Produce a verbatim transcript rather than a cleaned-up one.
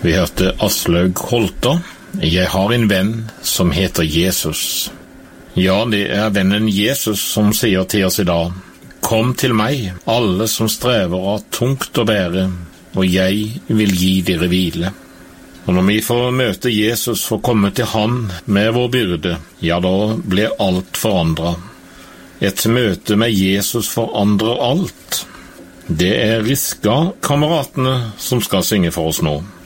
Vi hørte Aslaug Holter. Jeg har en venn som heter Jesus. Ja, det er vennen Jesus som sier til oss i dag: Kom til meg, alle som strever av tungt å bære, og jeg vil gi dere hvile. Og når vi får møte Jesus, får komme til han med vår byrde, ja, da blir alt forandret. Et møte med Jesus forandrer alt. Det er Riska-kameratene som skal synge for oss nå.